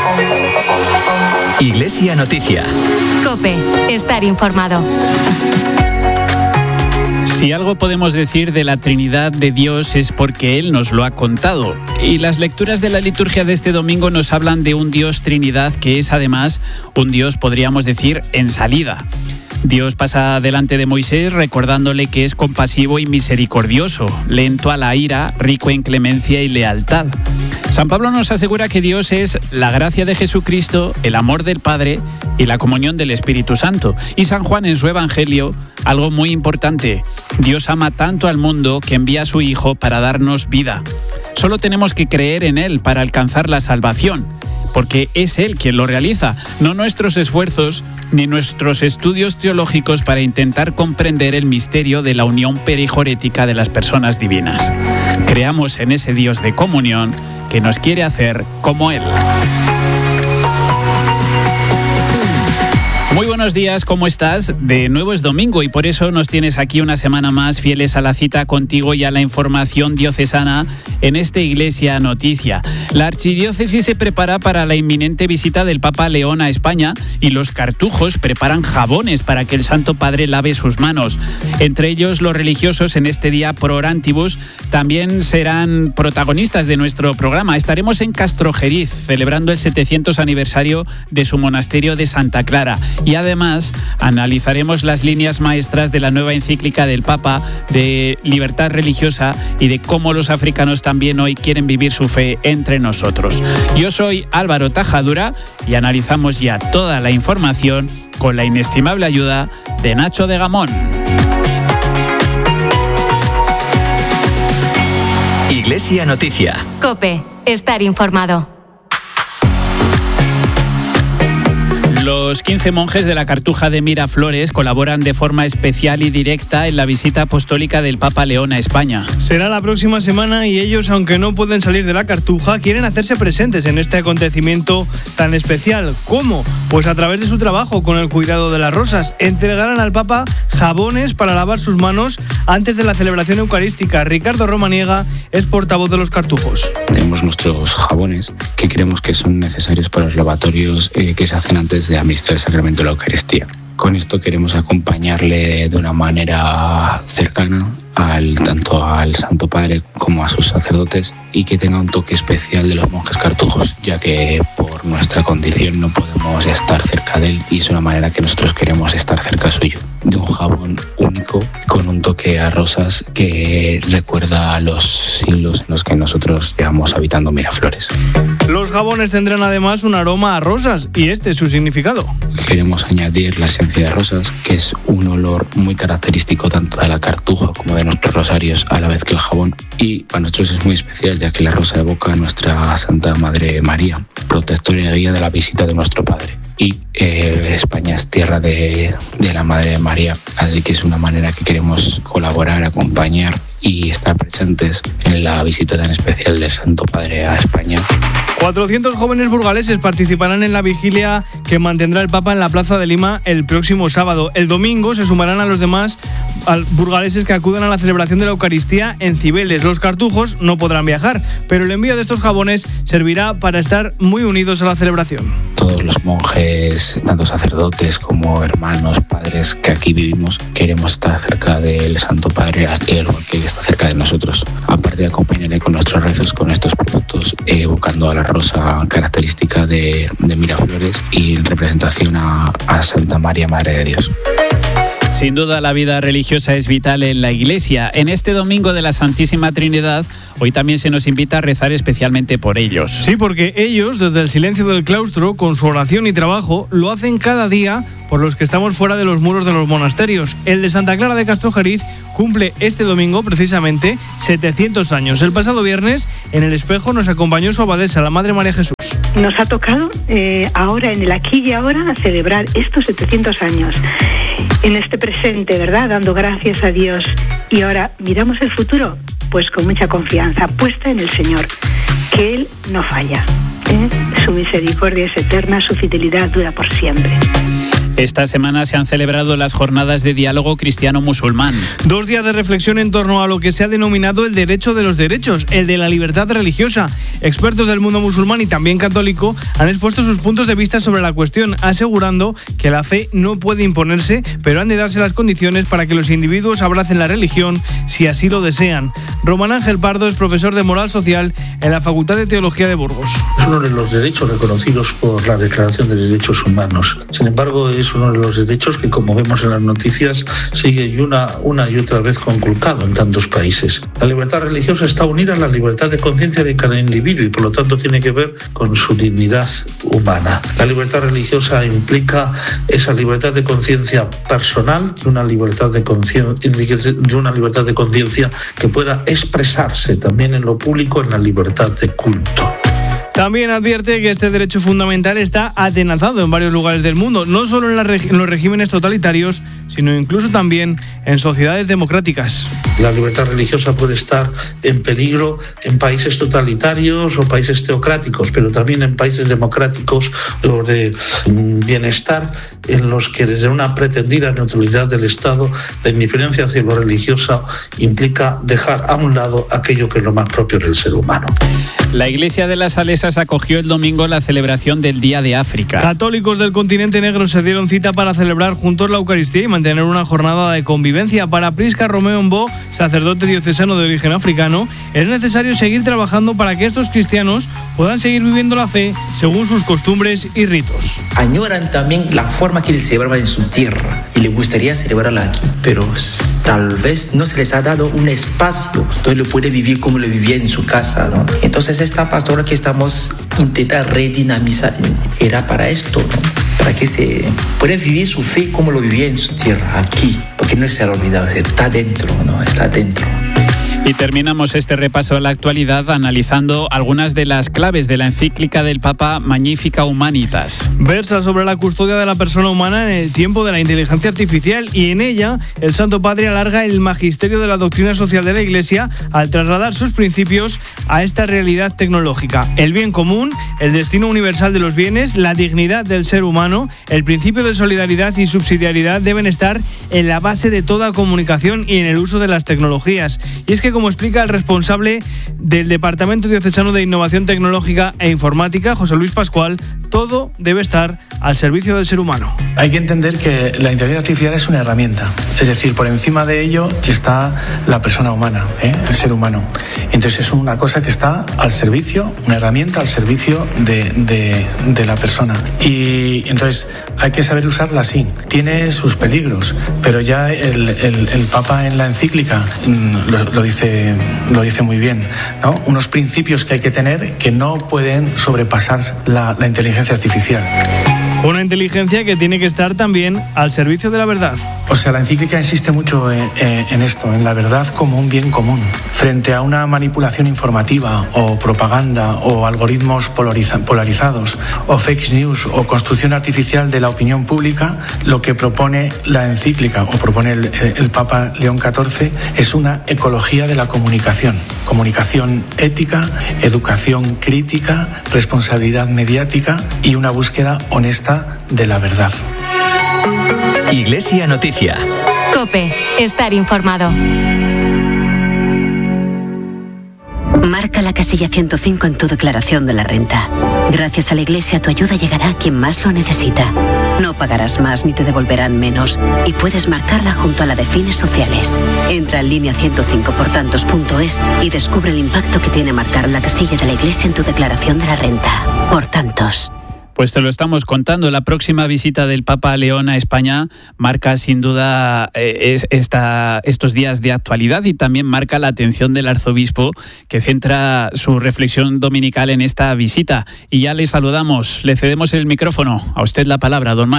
Iglesia Noticia. COPE. Estar informado. Si algo podemos decir de la Trinidad de Dios es porque Él nos lo ha contado. Y las lecturas de la liturgia de este domingo nos hablan de un Dios Trinidad que es además un Dios, podríamos decir, en salida. Dios pasa delante de Moisés recordándole que es compasivo y misericordioso, lento a la ira, rico en clemencia y lealtad. San Pablo nos asegura que Dios es la gracia de Jesucristo, el amor del Padre y la comunión del Espíritu Santo. Y San Juan en su Evangelio, algo muy importante: Dios ama tanto al mundo que envía a su Hijo para darnos vida. Solo tenemos que creer en Él para alcanzar la salvación, porque es Él quien lo realiza, no nuestros esfuerzos ni nuestros estudios teológicos para intentar comprender el misterio de la unión perijorética de las personas divinas. Creamos en ese Dios de comunión que nos quiere hacer como Él. Muy buenos días, ¿cómo estás? De nuevo es domingo y por eso nos tienes aquí una semana más fieles a la cita contigo y a la información diocesana en esta Iglesia Noticia. La archidiócesis se prepara para la inminente visita del Papa León a España y los cartujos preparan jabones para que el Santo Padre lave sus manos. Entre ellos, los religiosos en este día pro orantibus también serán protagonistas de nuestro programa. Estaremos en Castrojeriz celebrando el 700 aniversario de su monasterio de Santa Clara. Y además analizaremos las líneas maestras de la nueva encíclica del Papa de libertad religiosa y de cómo los africanos también hoy quieren vivir su fe entre nosotros. Yo soy Álvaro Tajadura y analizamos ya toda la información con la inestimable ayuda de Nacho de Gamón. Iglesia Noticia. COPE. Estar informado. Los 15 monjes de la Cartuja de Miraflores colaboran de forma especial y directa en la visita apostólica del Papa León a España. Será la próxima semana y ellos, aunque no pueden salir de la Cartuja, quieren hacerse presentes en este acontecimiento tan especial. ¿Cómo? Pues a través de su trabajo con el cuidado de las rosas. Entregarán al Papa jabones para lavar sus manos antes de la celebración eucarística. Ricardo Romaniega es portavoz de los cartujos. Tenemos nuestros jabones que creemos que son necesarios para los lavatorios que se hacen antes de administrar el sacramento de la Eucaristía. Con esto queremos acompañarle de una manera cercana tanto al Santo Padre como a sus sacerdotes y que tenga un toque especial de los monjes cartujos, ya que por nuestra condición no podemos estar cerca de él y es una manera que nosotros queremos estar cerca suyo. De un jabón único con un toque a rosas que recuerda a los siglos en los que nosotros llevamos habitando Miraflores. Los jabones tendrán además un aroma a rosas y este es su significado. Queremos añadir la esencia de rosas, que es un olor muy característico tanto de la cartuja como de nuestros rosarios, a la vez que el jabón. Y para nosotros es muy especial, ya que la rosa evoca a nuestra Santa Madre María, protectora y guía de la visita de nuestro Padre. Y España es tierra de la Madre María, así que es una manera que queremos colaborar, acompañar y estar presentes en la visita tan especial del Santo Padre a España. 400 jóvenes burgaleses participarán en la vigilia que mantendrá el Papa en la Plaza de Lima el próximo sábado. El domingo se sumarán a los demás burgaleses que acudan a la celebración de la Eucaristía en Cibeles. Los cartujos no podrán viajar, pero el envío de estos jabones servirá para estar muy unidos a la celebración. Todos los monjes, tanto sacerdotes como hermanos, padres que aquí vivimos, queremos estar cerca del Santo Padre, que está cerca de nosotros. Aparte de acompañarle con nuestros rezos, con estos productos, evocando a la rosa característica de Miraflores y en representación a Santa María, Madre de Dios. Sin duda la vida religiosa es vital en la Iglesia. En este domingo de la Santísima Trinidad, hoy también se nos invita a rezar especialmente por ellos. Sí, porque ellos, desde el silencio del claustro, con su oración y trabajo, lo hacen cada día por los que estamos fuera de los muros de los monasterios. El de Santa Clara de Castrojeriz cumple este domingo precisamente 700 años. El pasado viernes, en el espejo, nos acompañó su abadesa, la Madre María Jesús. Nos ha tocado ahora, en el aquí y ahora, celebrar estos 700 años. En este presente, ¿verdad? Dando gracias a Dios. Y ahora, ¿miramos el futuro? Pues con mucha confianza, puesta en el Señor, que Él no falla. Su misericordia es eterna, su fidelidad dura por siempre. Esta semana se han celebrado las jornadas de diálogo cristiano-musulmán. 2 días de reflexión en torno a lo que se ha denominado el derecho de los derechos, el de la libertad religiosa. Expertos del mundo musulmán y también católico han expuesto sus puntos de vista sobre la cuestión, asegurando que la fe no puede imponerse, pero han de darse las condiciones para que los individuos abracen la religión si así lo desean. Román Ángel Pardo es profesor de Moral Social en la Facultad de Teología de Burgos. Es uno de los derechos reconocidos por la Declaración de Derechos Humanos. Sin embargo, es uno de los derechos que, como vemos en las noticias, sigue una y otra vez conculcado en tantos países. La libertad religiosa está unida a la libertad de conciencia de cada individuo y, por lo tanto, tiene que ver con su dignidad humana. La libertad religiosa implica esa libertad de conciencia personal y una libertad de conciencia que pueda expresarse también en lo público en la libertad de culto. También advierte que este derecho fundamental está atenazado en varios lugares del mundo, no solo en los regímenes totalitarios, sino incluso también en sociedades democráticas. La libertad religiosa puede estar en peligro en países totalitarios o países teocráticos, pero también en países democráticos o de bienestar, en los que desde una pretendida neutralidad del Estado, la indiferencia hacia lo religioso implica dejar a un lado aquello que es lo más propio del ser humano. La Iglesia de las Salesas acogió el domingo la celebración del Día de África. Católicos del continente negro se dieron cita para celebrar juntos la Eucaristía y mantener una jornada de convivencia. Para Prisca Romeo Mbó, sacerdote diocesano de origen africano, es necesario seguir trabajando para que estos cristianos puedan seguir viviendo la fe según sus costumbres y ritos. Añoran también la forma que les celebraban en su tierra y les gustaría celebrarla aquí, pero tal vez no se les ha dado un espacio donde lo puede vivir como lo vivía en su casa, ¿no? Entonces esta pastora que estamos intentando redinamizar era para esto, ¿no? Para que se pueda vivir su fe como lo vivía en su tierra, aquí, porque no se ha olvidado, está dentro, ¿no? Está dentro. Y terminamos este repaso a la actualidad analizando algunas de las claves de la encíclica del Papa Magnificat Humanitas. Versa sobre la custodia de la persona humana en el tiempo de la inteligencia artificial y en ella el Santo Padre alarga el magisterio de la doctrina social de la Iglesia al trasladar sus principios a esta realidad tecnológica. El bien común, el destino universal de los bienes, la dignidad del ser humano, el principio de solidaridad y subsidiariedad deben estar en la base de toda comunicación y en el uso de las tecnologías. Y es que, como explica el responsable del Departamento Diocesano de Innovación Tecnológica e Informática, José Luis Pascual, todo debe estar al servicio del ser humano. Hay que entender que la inteligencia artificial es una herramienta, es decir, por encima de ello está la persona humana, el ser humano. Entonces es una cosa que está al servicio, una herramienta al servicio de la persona. Y entonces hay que saber usarla así. Tiene sus peligros, pero ya el Papa en la encíclica lo dice muy bien, ¿no? Unos principios que hay que tener que no pueden sobrepasar la inteligencia artificial. Una inteligencia que tiene que estar también al servicio de la verdad. O sea, la encíclica insiste mucho en esto, en la verdad como un bien común. Frente a una manipulación informativa o propaganda o algoritmos polarizados o fake news o construcción artificial de la opinión pública, lo que propone la encíclica o propone el Papa León XIV es una ecología de la comunicación. Comunicación ética, educación crítica, responsabilidad mediática y una búsqueda honesta de la verdad. Iglesia Noticia. COPE. Estar informado. Marca la casilla 105 en tu declaración de la renta. Gracias a la Iglesia tu ayuda llegará a quien más lo necesita. No pagarás más ni te devolverán menos y puedes marcarla junto a la de fines sociales. Entra en línea 105portantos.es y descubre el impacto que tiene marcar la casilla de la Iglesia en tu declaración de la renta. Por tantos. Pues te lo estamos contando. La próxima visita del Papa León a España marca sin duda estos días de actualidad y también marca la atención del arzobispo, que centra su reflexión dominical en esta visita. Y ya le saludamos, le cedemos el micrófono. A usted la palabra, don Mario.